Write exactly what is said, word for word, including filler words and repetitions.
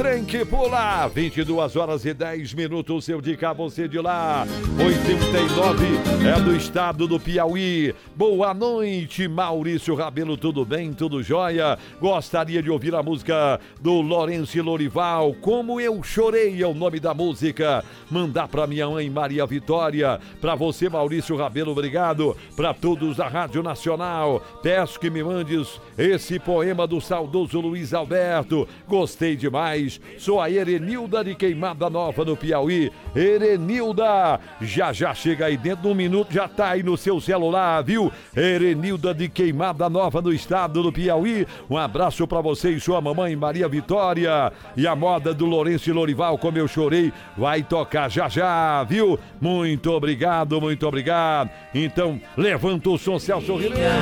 trem que pula, vinte e duas horas e dez minutos, eu de cá, você de lá, oitenta e nove é do estado do Piauí. Boa noite, Maurício Rabelo, tudo bem, tudo jóia? Gostaria de ouvir a música do Lourenço Lorival, Como Eu Chorei é o nome da música. Mandar pra minha mãe Maria Vitória, pra você, Maurício Rabelo, obrigado, pra todos da Rádio Nacional. Peço que me mandes esse poema do saudoso Luiz Alberto, gostei demais. Sou a Erenilda de Queimada Nova no Piauí. Erenilda, já já chega aí dentro de um minuto, já tá aí no seu celular, viu? Erenilda de Queimada Nova no estado do Piauí. Um abraço pra você e sua mamãe Maria Vitória. E a moda do Lourenço Lorival, Como Eu Chorei, vai tocar já já, viu? Muito obrigado, muito obrigado. Então, levanta o som, Celso Ribeiro.